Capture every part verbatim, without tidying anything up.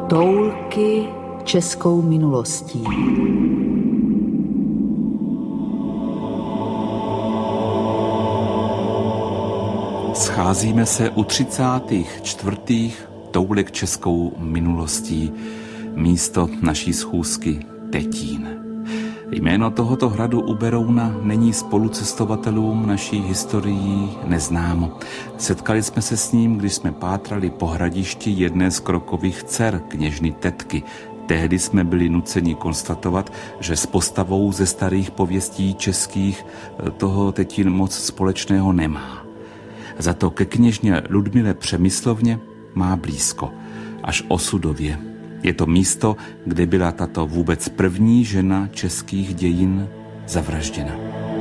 Toulky českou minulostí. Scházíme se u třicátých čtvrtých toulek českou minulostí. Místo naší schůzky Tetín. Jméno tohoto hradu u Berouna není spolucestovatelům naší historií neznámo. Setkali jsme se s ním, když jsme pátrali po hradišti jedné z Krokových dcer, kněžny Tetky. Tehdy jsme byli nuceni konstatovat, že s postavou ze starých pověstí českých toho Tetín moc společného nemá. Za to ke kněžně Ludmile Přemyslovně má blízko, až osudově. Je to místo, kde byla tato vůbec první žena českých dějin zavražděna.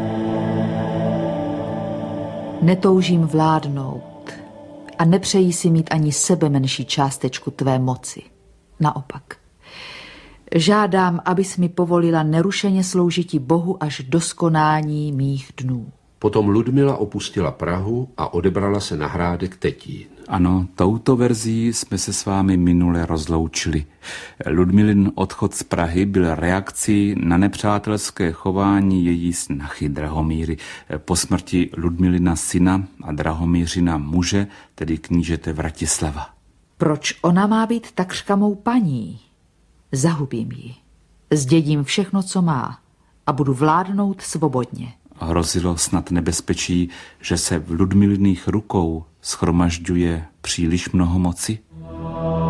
Netoužím vládnout a nepřeji si mít ani sebe menší částečku tvé moci. Naopak. Žádám, abys mi povolila nerušeně sloužiti Bohu až do skonání mých dnů. Potom Ludmila opustila Prahu a odebrala se na hrádek Tetín. Ano, touto verzí jsme se s vámi minule rozloučili. Ludmilin odchod z Prahy byl reakcí na nepřátelské chování její snachy Drahomíry. Po smrti Ludmilina syna a Drahomířina muže, tedy knížete Vratislava. Proč ona má být takřka mou paní? Zahubím ji. Zdědím všechno, co má a budu vládnout svobodně. Hrozilo snad nebezpečí, že se v Ludmiliných rukou schromažďuje příliš mnoho moci?